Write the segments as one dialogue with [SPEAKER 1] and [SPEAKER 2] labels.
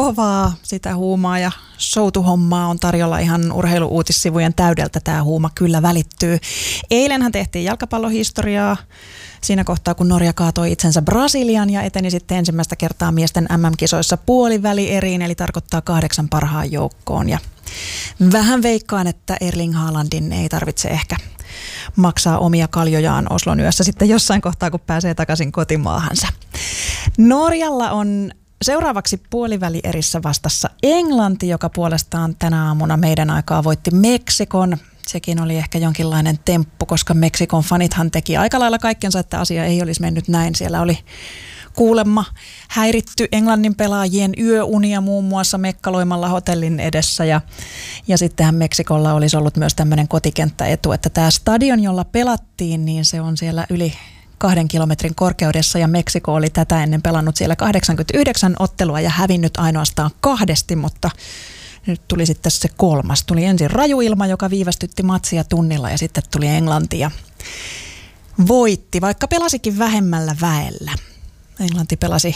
[SPEAKER 1] kovaa sitä huumaa ja soutuhommaa on tarjolla ihan urheiluuutissivujen täydeltä. Tämä huuma kyllä välittyy. Eilenhän tehtiin jalkapallohistoriaa siinä kohtaa, kun Norja kaatoi itsensä Brasilian ja eteni sitten ensimmäistä kertaa miesten MM-kisoissa puolivälieriin, eli tarkoittaa 8 parhaan joukkoon. Ja vähän veikkaan, että Erling Haalandin ei tarvitse ehkä maksaa omia kaljojaan Oslon yössä sitten jossain kohtaa, kun pääsee takaisin kotimaahansa. Norjalla on seuraavaksi puolivälierissä vastassa Englanti, joka puolestaan tänä aamuna meidän aikaa voitti Meksikon. Sekin oli ehkä jonkinlainen temppu, koska Meksikon fanithan teki aika lailla kaikkensa, että asia ei olisi mennyt näin. Siellä oli kuulemma häiritty Englannin pelaajien yöunia muun muassa mekkaloimalla hotellin edessä ja sittenhän Meksikolla olisi ollut myös tämmöinen kotikenttäetu, että tämä stadion, jolla pelattiin, niin se on siellä yli 2 kilometrin korkeudessa ja Meksiko oli tätä ennen pelannut siellä 89 ottelua ja hävinnyt ainoastaan 2, mutta nyt tuli sitten se 3. Tuli ensin rajuilma, joka viivästytti matsia tunnilla ja sitten tuli Englanti ja voitti, vaikka pelasikin vähemmällä väellä. Englanti pelasi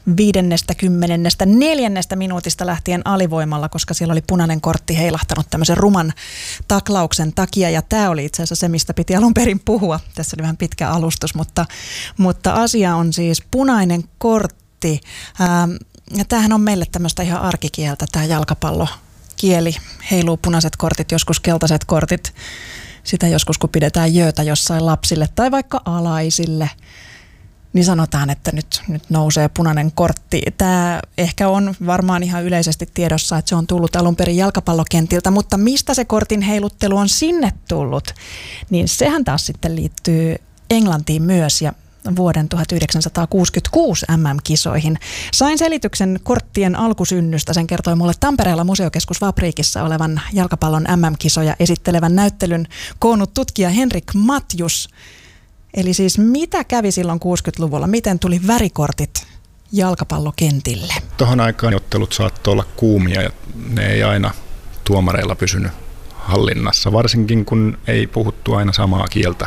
[SPEAKER 1] 54. minuutista lähtien alivoimalla, koska siellä oli punainen kortti heilahtanut tämmöisen ruman taklauksen takia. Ja tämä oli itse asiassa se, mistä piti alun perin puhua. Tässä oli vähän pitkä alustus, mutta asia on siis punainen kortti. Ja tämähän on meille tämmöistä ihan arkikieltä, tämä jalkapallokieli. Heiluu punaiset kortit, joskus keltaiset kortit. Sitä joskus, kun pidetään jöötä jossain lapsille tai vaikka alaisille, niin sanotaan, että nyt nousee punainen kortti. Tämä ehkä on varmaan ihan yleisesti tiedossa, että se on tullut alun perin jalkapallokentiltä, mutta mistä se kortin heiluttelu on sinne tullut, niin sehän taas sitten liittyy Englantiin myös ja vuoden 1966 MM-kisoihin. Sain selityksen korttien alkusynnystä, sen kertoi mulle Tampereella Museokeskus Vapriikissa olevan jalkapallon MM-kisoja esittelevän näyttelyn koonnut tutkija Henrik Matjus. Eli siis mitä kävi silloin 60-luvulla? Miten tuli värikortit jalkapallokentille?
[SPEAKER 2] Tuohon aikaan ottelut saattoi olla kuumia ja ne ei aina tuomareilla pysynyt hallinnassa, varsinkin kun ei puhuttu aina samaa kieltä.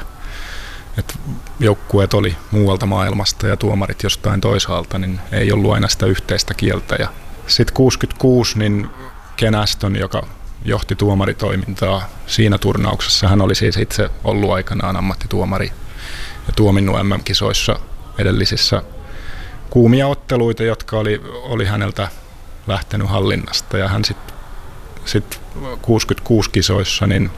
[SPEAKER 2] Et joukkueet oli muualta maailmasta ja tuomarit jostain toisaalta, niin ei ollut aina sitä yhteistä kieltä. Ja sitten 66, niin Ken Aston, joka johti tuomaritoimintaa siinä turnauksessa, hän oli siis itse ollut aikanaan ammattituomari ja tuominnut MM-kisoissa edellisissä kuumia otteluita, jotka oli häneltä lähtenyt hallinnasta. Ja hän sitten 66 kisoissa, niin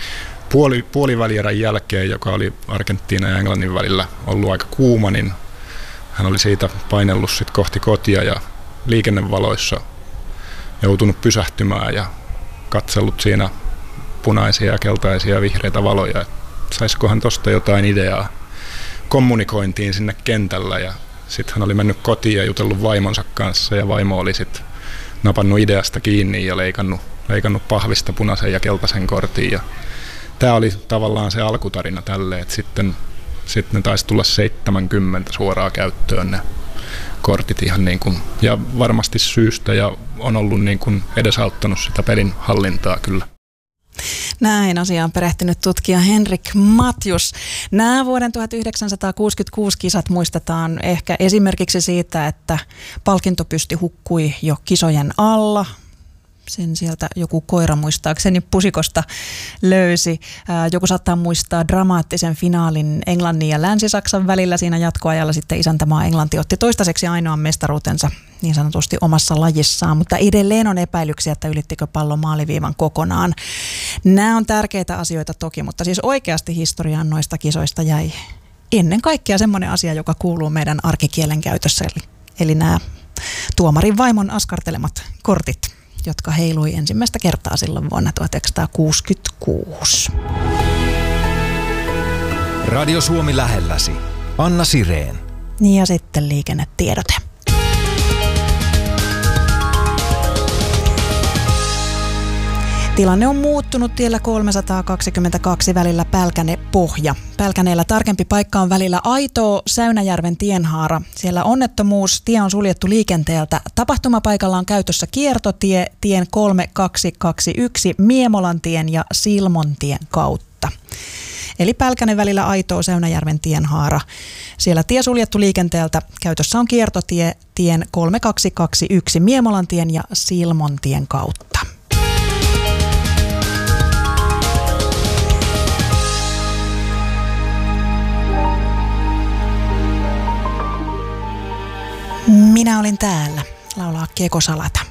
[SPEAKER 2] puolivälierän jälkeen, joka oli Argentiinan ja Englannin välillä ollut aika kuuma, niin hän oli siitä painellut sit kohti kotia ja liikennevaloissa joutunut pysähtymään ja katsellut siinä punaisia ja keltaisia ja vihreitä valoja. Saisikohan tosta jotain ideaa kommunikointiin sinne kentällä ja sitten hän oli mennyt kotiin ja jutellut vaimonsa kanssa ja vaimo oli sitten napannut ideasta kiinni ja leikannut pahvista punaisen ja keltaisen kortin. Ja tämä oli tavallaan se alkutarina tälle, että sitten ne taisi tulla 70 suoraan käyttöön ne kortit ihan niin kuin, ja varmasti syystä ja on ollut niin kuin edesauttanut sitä pelin hallintaa kyllä.
[SPEAKER 1] Näin asiaan perehtynyt tutkija Henrik Matjus. Nämä vuoden 1966 kisat muistetaan ehkä esimerkiksi siitä, että palkintopysti hukkui jo kisojen alla. Sen sieltä joku koira muistaakseni pusikosta löysi. Joku saattaa muistaa dramaattisen finaalin Englannin ja Länsi-Saksan välillä. Siinä jatkoajalla sitten isäntämaa Englanti otti toistaiseksi ainoan mestaruutensa niin sanotusti omassa lajissaan, mutta edelleen on epäilyksiä, että ylittikö pallo maaliviivan kokonaan. Nämä on tärkeitä asioita toki, mutta siis oikeasti historiaan noista kisoista jäi ennen kaikkea semmoinen asia, joka kuuluu meidän arkikielen käytössä, eli nämä tuomarin vaimon askartelemat kortit, jotka heilui ensimmäistä kertaa silloin vuonna 1966.
[SPEAKER 3] Radio Suomi lähelläsi. Anna Sireen.
[SPEAKER 1] Ja sitten liikennetiedote. Tilanne on muuttunut tiellä 322 välillä Pälkäne-Pohja. Pälkäneellä tarkempi paikka on välillä Aitoo Säynäjärven tienhaara. Siellä onnettomuus, tie on suljettu liikenteeltä. Tapahtumapaikalla on käytössä kiertotie tien 3221 Miemolantien ja Silmontien kautta. eli Pälkänen välillä Aitoo Säynäjärven tienhaara. Siellä tie suljettu liikenteeltä. Käytössä on kiertotie tien 3221 Miemolantien ja Silmontien kautta. Minä olin täällä, laulaa Kieko Salata.